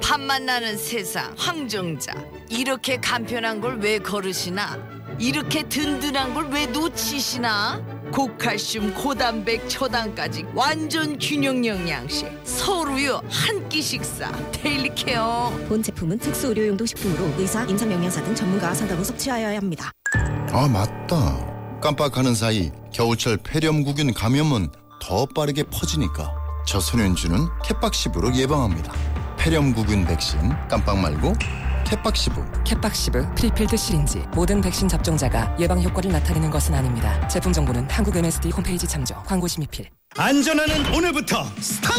한만 나는 세상 황정자. 이렇게 간편한 걸 왜 거르시나? 이렇게 든든한 걸 왜 놓치시나? 고칼슘, 고단백, 초당까지 완전 균형 영양식. 서울우유 한 끼 식사. 데일리 케어. 본 제품은 특수 의료용도 식품으로 의사, 임상영양사 등 전문가와 상담 후 섭취하여야 합니다. 아, 맞다. 깜빡하는 사이 겨울철 폐렴구균 감염은 더 빠르게 퍼지니까 저소년주는 캣박시브로 예방합니다. 폐렴구균 백신 깜빡 말고 캣박시브. 캣박시브 프리필드 시린지. 모든 백신 접종자가 예방 효과를 나타내는 것은 아닙니다. 제품 정보는 한국 MSD 홈페이지 참조. 광고 심의필. 안전하는 오늘부터 스타트!